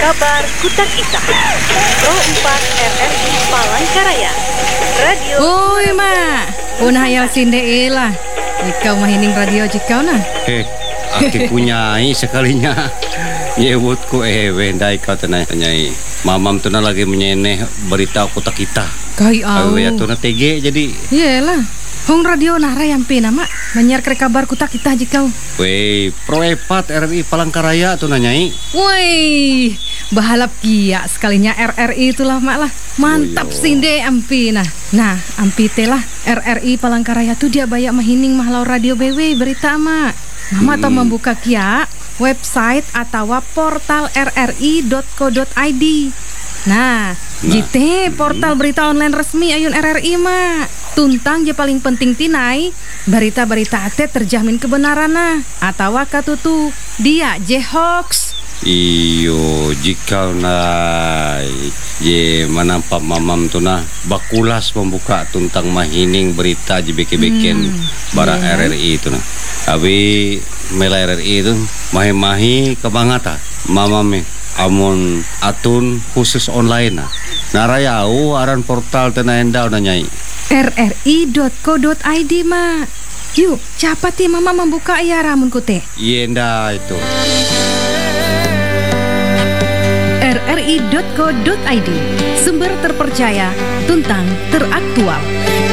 Kabar Kutak Ita Pro 4 RRI Palangkaraya Radio. Oi mak, punah hayal sinde lah. Ikau mahining radio jikau nah. Aki punyai sekalinya. Yewutku wendai kau tanyai. Mamam tu na lagi menyeneh berita Kutak Ita. Kai au. Ya tu na TG jadi. Yelah. Hong radio nara yang pina mak menyiar kabar Kutak Ita jikau. Wei, Pro 4 RRI Palangkaraya tu nanyai. Woi, bahalap kia sekalinya RRI itulah mak lah. Mantap sinde ampina. Nah, ampi telah RRI Palangkaraya tu dia banyak mahining mahlau radio BW berita mak. Mama tau membuka kia website atau portal rri.co.id. Nah, jite portal berita online resmi ayun RRI mak. Tuntang je paling penting tinai berita-berita ate terjamin kebenaran nah atau katutu dia je hoax. Iyo jika na je manampak mamam tu na bakulas membuka tuntang mahining berita je beke-beken bara RRI itu na. Abi mela RRI itu mahi-mahi kebangata mamam amun atun khusus online na. Narayau aran portal tena endau na nyai. rri.co.id mak. Yuk, cepat ya mama membuka ya ramun kute. Yenda itu. rri.co.id, sumber terpercaya, tuntang teraktual.